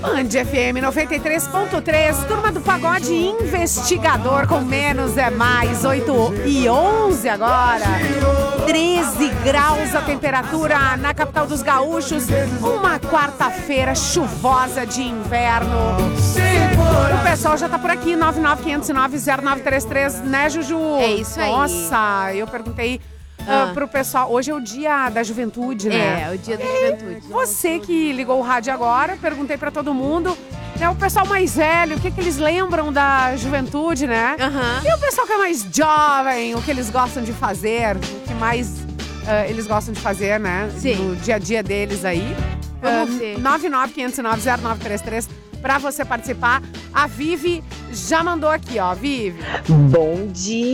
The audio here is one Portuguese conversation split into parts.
Band FM 93.3, turma do pagode investigador com menos é mais, 8h11 agora. 13 graus a temperatura na capital dos gaúchos, uma quarta-feira chuvosa de inverno. O pessoal já tá por aqui, 995090933, né, Juju? É isso aí. Nossa, eu perguntei pro pessoal, hoje é o dia da juventude, né? É, o dia da juventude. Você que ligou o rádio agora, perguntei pra todo mundo, né, o pessoal mais velho, o que eles lembram da juventude, né? Uhum. E o pessoal que é mais jovem, o que eles gostam de fazer, o que mais eles gostam de fazer, né? Sim. No dia a dia deles aí. Vamos ver. 995090933 pra você participar. A Vivi já mandou aqui, ó. Vivi. Bom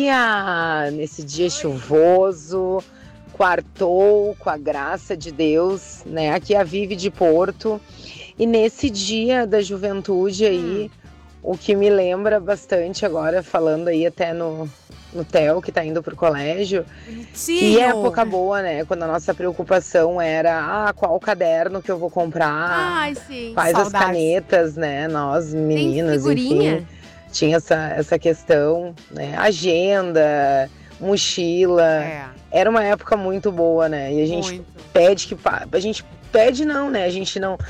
dia! Nesse dia chuvoso, quartou com a graça de Deus, né? Aqui é a Vivi de Porto. E nesse dia da juventude aí, o que me lembra bastante agora, falando aí até no Theo, que tá indo pro colégio, Sim. que época boa, né? Quando a nossa preocupação era, qual caderno que eu vou comprar, Ai, sim. quais as saudades. canetas, né? Nós, meninas, figurinha? enfim, tinha essa questão, né? Agenda, mochila. Era uma época muito boa, né? E a gente Muito. a gente pede não, né? A gente não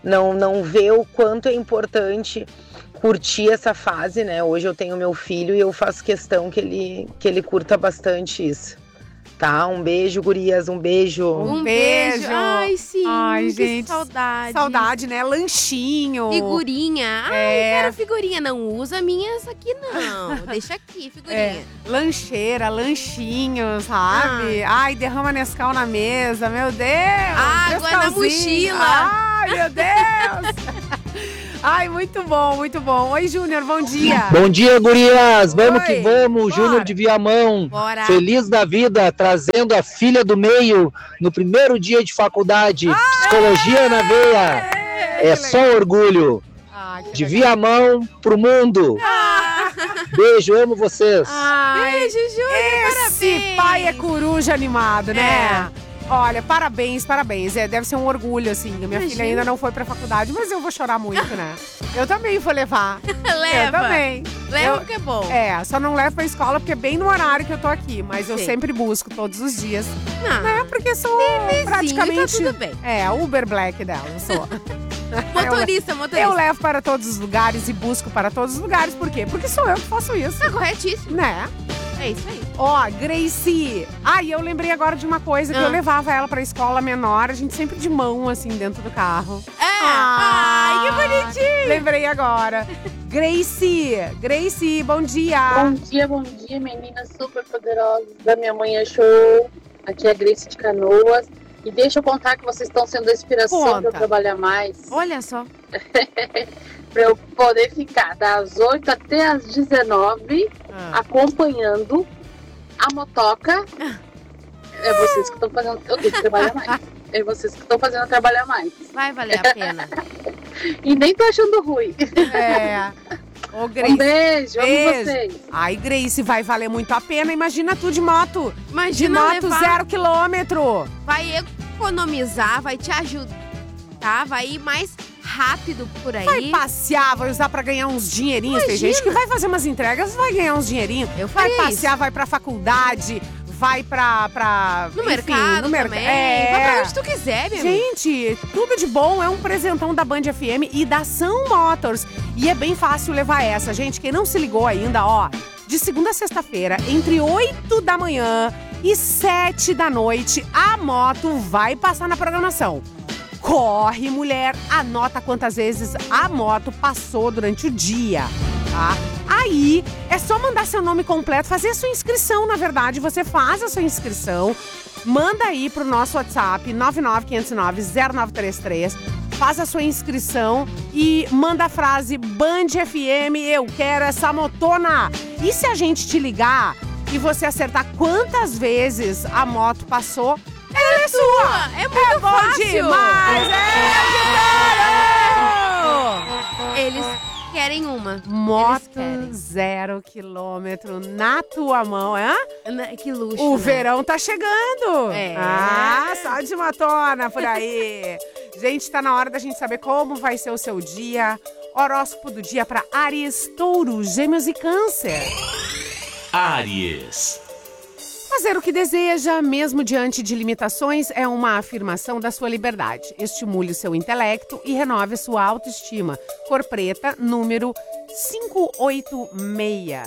vê o quanto é importante curtir essa fase, né? Hoje eu tenho meu filho e eu faço questão que ele curta bastante isso. Tá? Um beijo, gurias, um beijo. Um beijo. Ai, sim. Ai, que gente. saudade. Saudade, né? Lanchinho. Figurinha. Ai, quero figurinha. Não usa minhas aqui, não. Deixa aqui, figurinha. Lancheira, lanchinho, sabe? Ai, derrama Nescau na mesa, meu Deus. Água na Nescauzinho. mochila. Ai, meu Deus. Ai, muito bom, muito bom. Oi, Júnior, bom dia. Bom dia, gurias! Vamos Oi, que vamos! bora. Júnior de Viamão, Bora. feliz da vida, trazendo a filha do meio no primeiro dia de faculdade. Psicologia na veia. É só orgulho. Ai, que De legal. Viamão pro mundo. Beijo, amo vocês. Ai, Beijo, Júnior, esse parabéns. pai é coruja animado, né? Olha, parabéns, parabéns. Deve ser um orgulho, assim. A minha Imagina. filha ainda não foi pra faculdade, mas eu vou chorar muito, né? Eu também vou levar. Leva. Eu também. Leva Eu- que é bom. Só não levo pra escola porque é bem no horário que eu tô aqui. Mas eu Sim. sempre busco todos os dias. Não. Né? Porque sou praticamente... tá tudo bem. Uber Black dela, eu sou. Motorista. Eu levo para todos os lugares e busco para todos os lugares. Por quê? Porque sou eu que faço isso. Tá corretíssimo. Né? É isso aí. Ó, Gracie. E eu lembrei agora de uma coisa, que eu levava ela pra escola menor, a gente sempre de mão, assim, dentro do carro. Ai, que bonitinho. Lembrei agora. Gracie, bom dia. Bom dia, meninas super poderosas da minha manhã show. Aqui é a Grace de Canoas. E deixa eu contar que vocês estão sendo a inspiração Conta. para eu trabalhar mais. Olha só. Para eu poder ficar das 8 até as 19 acompanhando a motoca. É vocês que estão fazendo. Eu tenho que trabalhar mais. É vocês que estão fazendo eu trabalhar mais. Vai valer a pena. E nem tô achando ruim. Ô, Gracie. Um beijo, amo vocês. Ai, Gracie, vai valer muito a pena. Imagina tu de moto. Imagina de moto levar. 0 quilômetro. Vai economizar, vai te ajudar, vai ir mais rápido por aí. Vai passear, vai usar pra ganhar uns dinheirinhos. Tem Imagina. gente que vai fazer umas entregas, vai ganhar uns dinheirinhos. Eu Vai faria passear, vai pra faculdade, vai pra No enfim, mercado no também. Vai pra onde tu quiser, meu amigo. Gente, tudo de bom, é um presentão da Band FM e da Sun Motors. E é bem fácil levar essa, gente. Quem não se ligou ainda, ó, de segunda a sexta-feira, entre 8 da manhã e 7 da noite, a moto vai passar na programação. Corre, mulher, anota quantas vezes a moto passou durante o dia, tá? Aí, é só mandar seu nome completo, fazer a sua inscrição, na verdade. Você faz a sua inscrição, manda aí pro nosso WhatsApp, 995090933, faz a sua inscrição e manda a frase Band FM, eu quero essa motona. E se a gente te ligar e você acertar quantas vezes a moto passou, ela é sua! É muito bom fácil. demais! Eles querem uma. Moto querem. 0 quilômetro na tua mão, é? Que luxo, O né? verão tá chegando. É. Ah, só de uma tona por aí. Gente, tá na hora da gente saber como vai ser o seu dia. Horóscopo do dia para Áries, Touro, Gêmeos e Câncer. Áries. Fazer o que deseja, mesmo diante de limitações, é uma afirmação da sua liberdade. Estimule o seu intelecto e renove sua autoestima. Cor preta, número 586.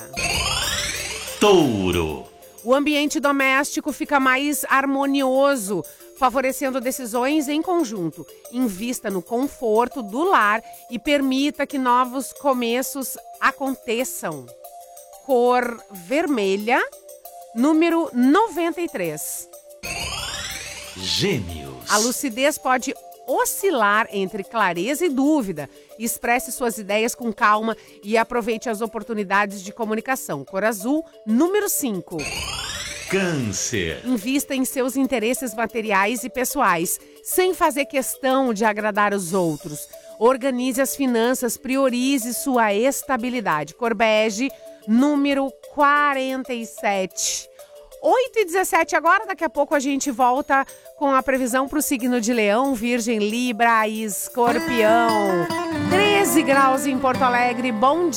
Touro. O ambiente doméstico fica mais harmonioso, favorecendo decisões em conjunto. Invista no conforto do lar e permita que novos começos aconteçam. Cor vermelha, número 93. Gêmeos. A lucidez pode oscilar entre clareza e dúvida. Expresse suas ideias com calma e aproveite as oportunidades de comunicação. Cor azul, número 5. Câncer. Invista em seus interesses materiais e pessoais, sem fazer questão de agradar os outros. Organize as finanças, priorize sua estabilidade. Cor bege, número 47. 8h17 agora, daqui a pouco a gente volta com a previsão para o signo de Leão, Virgem, Libra e Escorpião. 13 graus em Porto Alegre, bom dia.